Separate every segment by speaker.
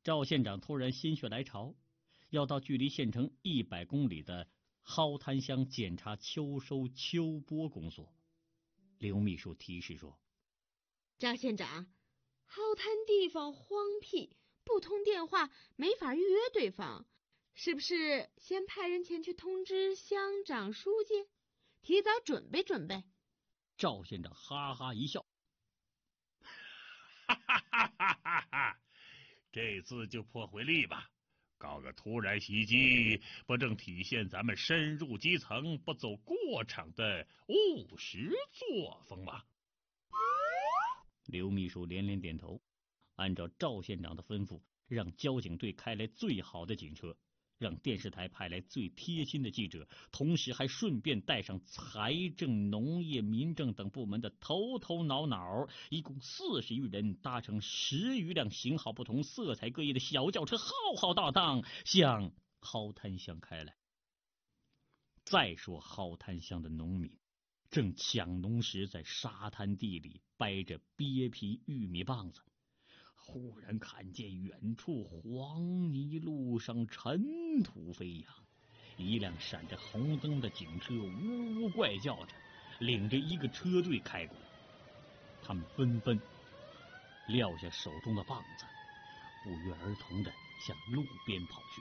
Speaker 1: 赵县长突然心血来潮，要到距离县城100公里的蒿滩乡检查秋收秋播工作。刘秘书提示说：
Speaker 2: 赵县长，蒿滩地方荒僻，不通电话，没法预约对方，是不是先派人前去通知乡长书记，提早准备准备？
Speaker 1: 赵县长哈哈一笑，
Speaker 3: 哈哈哈哈哈哈！这次就破回力吧，搞个突然袭击，不正体现咱们深入基层、不走过场的务实作风吗？
Speaker 1: 刘秘书连连点头，按照赵县长的吩咐，让交警队开来最好的警车，让电视台派来最贴心的记者，同时还顺便带上财政、农业、民政等部门的头头脑脑，一共40余人，搭乘10余辆型号不同、色彩各异的小轿车，浩浩荡荡向蒿滩乡开来。再说蒿滩乡的农民正抢农时，在沙滩地里掰着鳖皮玉米棒子，忽然看见远处黄泥路上尘土飞扬，一辆闪着红灯的警车呜呜怪叫着，领着一个车队开过。他们纷纷撂下手中的棒子，不约而同地向路边跑去。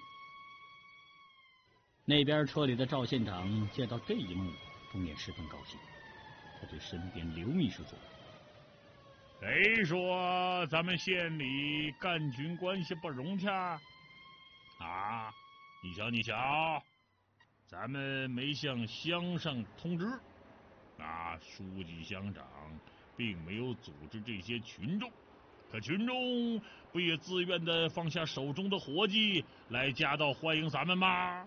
Speaker 1: 那边车里的赵县长见到这一幕，不免十分高兴。他对身边刘秘书说：
Speaker 3: 谁说咱们县里干群关系不融洽？啊，你瞧，咱们没向乡上通知，书记乡长并没有组织这些群众，可群众不也自愿的放下手中的活计来夹道欢迎咱们吗？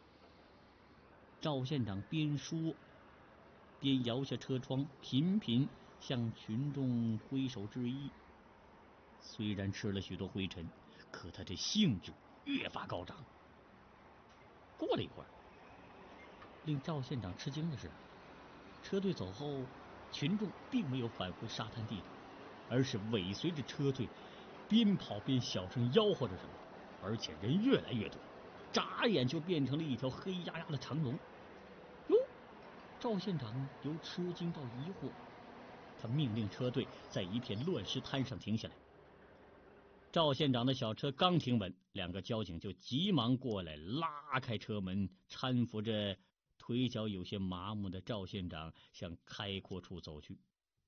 Speaker 1: 赵县长边说边摇下车窗，频频向群众挥手致意。虽然吃了许多灰尘，可他这兴致越发高涨。过了一会儿，令赵县长吃惊的是，车队走后，群众并没有返回沙滩地里，而是尾随着车队，边跑边小声吆喝着什么，而且人越来越多，眨眼就变成了一条黑压压的长龙。哟，赵县长由吃惊到疑惑，他命令车队在一片乱石滩上停下来。赵县长的小车刚停稳，2个交警就急忙过来拉开车门，搀扶着腿脚有些麻木的赵县长向开阔处走去。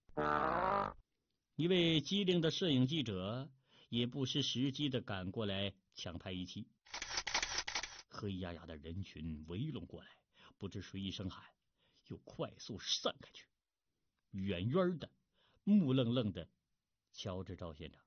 Speaker 1: 一位机灵的摄影记者也不失时机地赶过来抢拍一期。黑压压的人群围拢过来，不知谁一声喊，又快速散开去，远远的木愣愣的瞧着赵县长。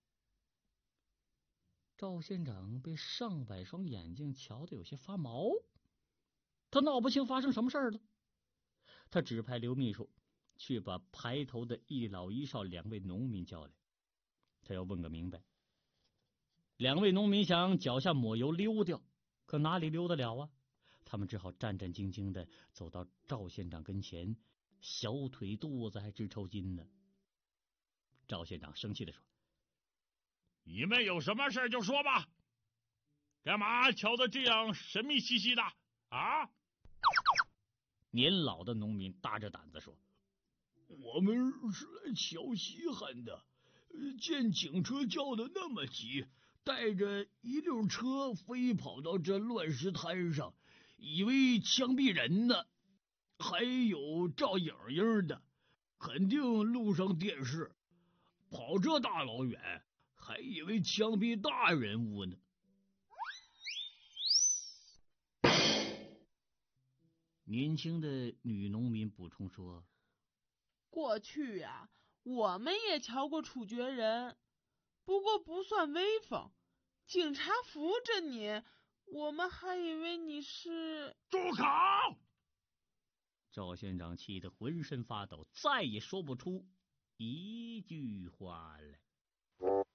Speaker 1: 赵县长被上百双眼睛瞧得有些发毛，他闹不清发生什么事了。他指派刘秘书去把排头的一老一少2位农民叫来，他要问个明白。2位农民想脚下抹油溜掉，可哪里溜得了啊？他们只好战战兢兢地走到赵县长跟前，小腿肚子还直抽筋呢。赵县长生气地说：
Speaker 3: 你们有什么事就说吧，干嘛瞧得这样神秘兮兮的啊？
Speaker 1: 年老的农民大着胆子说：
Speaker 4: 我们是来瞧稀罕的，见警车叫的那么急，带着一溜车飞跑到这乱石滩上，以为枪毙人呢。还有照影影的，肯定录上电视，跑这大老远，还以为枪毙大人物呢。
Speaker 1: 年轻的女农民补充说：
Speaker 5: 过去呀，我们也瞧过处决人，不过不算威风，警察扶着你，我们还以为你是……
Speaker 3: 住口！
Speaker 1: 赵县长气得浑身发抖，再也说不出一句话来。